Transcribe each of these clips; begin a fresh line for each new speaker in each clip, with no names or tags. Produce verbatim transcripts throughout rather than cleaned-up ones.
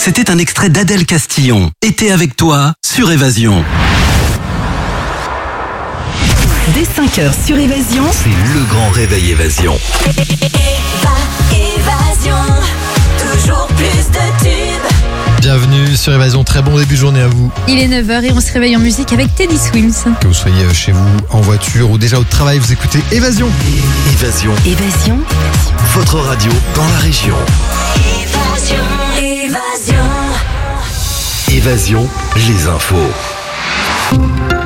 C'était un extrait d'Adèle Castillon. Été avec toi sur Évasion.
Dès cinq heures sur Évasion,
c'est le grand réveil Évasion.
Évasion, toujours plus de tubes.
Bienvenue sur Évasion, très bon début de journée à vous.
Il est neuf heures et on se réveille en musique avec Teddy Swims.
Que vous soyez chez vous, en voiture ou déjà au travail, vous écoutez Évasion.
Évasion.
Évasion,
Votre radio dans la région.
Évasion, évasion.
Évasion, les infos.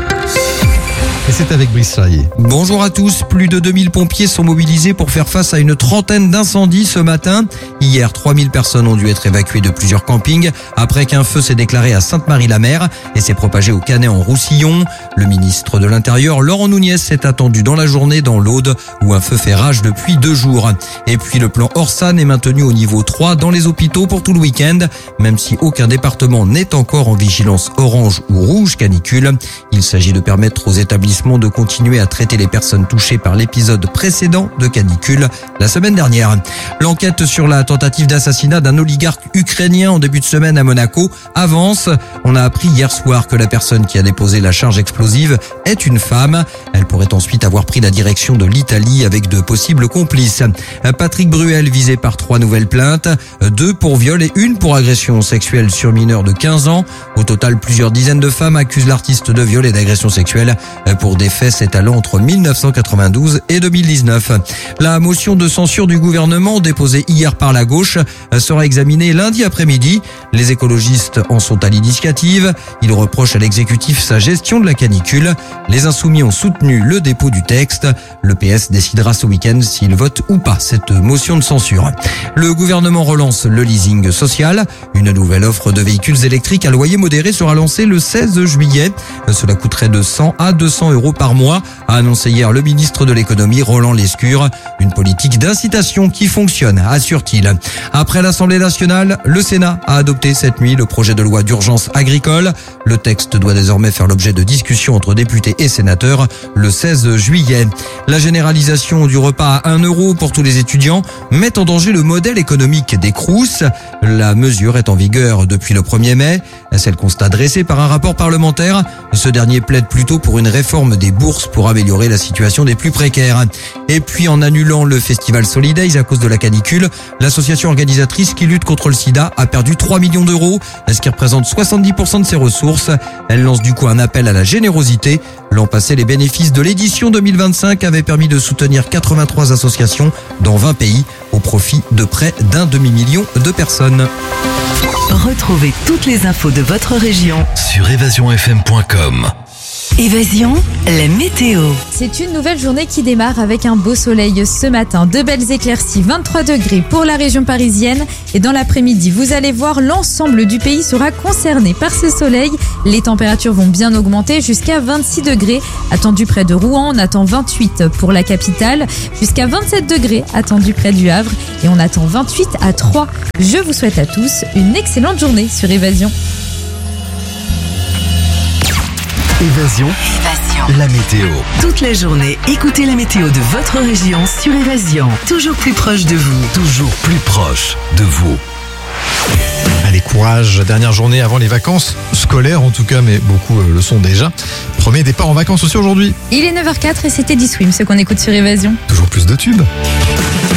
Et c'est avec Brice Charrier.
Bonjour à tous. Plus de deux mille pompiers sont mobilisés pour faire face à une trentaine d'incendies ce matin. Hier, trois mille personnes ont dû être évacuées de plusieurs campings après qu'un feu s'est déclaré à Sainte-Marie-la-Mer et s'est propagé au Canet en Roussillon. Le ministre de l'Intérieur, Laurent Nunez, s'est attendu dans la journée dans l'Aude où un feu fait rage depuis deux jours. Et puis le plan Orsan est maintenu au niveau trois dans les hôpitaux pour tout le week-end, même si aucun département n'est encore en vigilance orange ou rouge canicule. Il s'agit de permettre aux établissements de continuer à traiter les personnes touchées par l'épisode précédent de canicule la semaine dernière. L'enquête sur la tentative d'assassinat d'un oligarque ukrainien en début de semaine à Monaco avance. On a appris hier soir que la personne qui a déposé la charge explosive est une femme. Elle pourrait ensuite avoir pris la direction de l'Italie avec de possibles complices. Patrick Bruel visé par trois nouvelles plaintes, deux pour viol et une pour agression sexuelle sur mineur de quinze ans. Au total, plusieurs dizaines de femmes accusent l'artiste de viol et d'agression sexuelle pour des faits s'étalant entre mille neuf cent quatre-vingt-douze et deux mille dix-neuf. La motion de censure du gouvernement déposée hier par la gauche sera examinée lundi après-midi. Les écologistes en sont à l'initiative. Ils reprochent à l'exécutif sa gestion de la canicule. Les insoumis ont soutenu le dépôt du texte. Le P S décidera ce week-end s'il vote ou pas cette motion de censure. Le gouvernement relance le leasing social. Une nouvelle offre de véhicules électriques à loyer modéré sera lancée le seize juillet. Cela coûterait de cent à deux cents euros par mois, a annoncé hier le ministre de l'économie Roland Lescure. Une politique d'incitation qui fonctionne, assure-t-il. Après l'Assemblée nationale, le Sénat a adopté cette nuit le projet de loi d'urgence agricole. Le texte doit désormais faire l'objet de discussions entre députés et sénateurs le seize juillet. La généralisation du repas à un euro pour tous les étudiants met en danger le modèle économique des Crous. La mesure est en vigueur depuis le premier mai. C'est le constat dressé par un rapport parlementaire. Ce dernier plaide plutôt pour une réforme des bourses pour améliorer la situation des plus précaires. Et puis en annulant le festival Solidays à cause de la canicule, l'association organisatrice qui lutte contre le sida a perdu trois millions d'euros, ce qui représente soixante-dix pour cent de ses ressources. Elle lance du coup un appel à la générosité. L'an passé, les bénéfices de l'édition deux mille vingt-cinq avaient permis de soutenir quatre-vingt-trois associations dans vingt pays au profit de près d'un demi-million de personnes.
retrouvez toutes les infos de votre région
Sur évasion f m point com.
Évasion, la météo.
C'est une nouvelle journée qui démarre avec un beau soleil ce matin. De belles éclaircies, vingt-trois degrés pour la région parisienne. Et dans l'après-midi, vous allez voir, l'ensemble du pays sera concerné par ce soleil. Les températures vont bien augmenter jusqu'à vingt-six degrés. Attendu près de Rouen, on attend vingt-huit pour la capitale. Jusqu'à vingt-sept degrés attendu près du Havre. Et on attend vingt-huit à Troyes. Je vous souhaite à tous une excellente journée sur Évasion.
Évasion,
Évasion,
la météo.
toute la journée, écoutez la météo de votre région sur Évasion. Toujours plus proche de vous.
Toujours plus proche de vous.
Allez, courage, dernière journée avant les vacances scolaires en tout cas, mais beaucoup euh, le sont déjà. Premier départ en vacances aussi aujourd'hui.
Il est neuf heures quatre et c'est Teddy Swims, ce qu'on écoute sur Évasion.
Toujours plus de tubes.